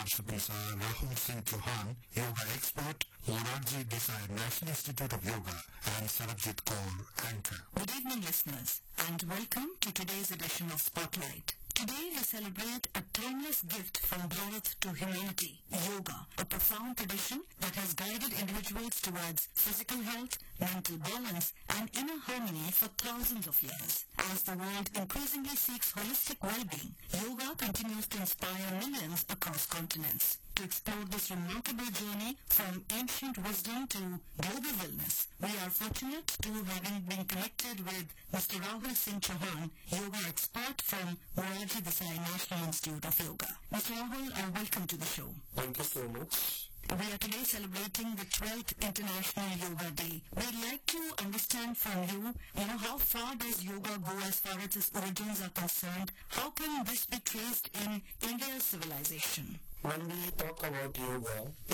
Participants are Rahul Singh Chauhan, yoga expert, Morarji Desai, National Institute of Yoga, and Sarabjit Kaur, anchor. Good evening, listeners, and welcome to today's edition of Spotlight. Today we celebrate a timeless gift from birth to humanity, yoga, a profound tradition that has guided individuals towards physical health, mental balance, and inner harmony for thousands of years. As the world increasingly seeks holistic well-being, yoga continues to inspire millions across continents. To explore this remarkable journey from ancient wisdom to global wellness, we are fortunate to having been connected with Mr. Rahul Singh Chauhan, yoga expert from Morarji Desai National Institute of Yoga. Mr. Rahul, welcome to the show. Thank you so much. We are today celebrating the 12th International Yoga Day. We'd like to understand from you, how far does yoga go as far as its origins are concerned? How can this be traced in India's civilization? When we talk about yoga,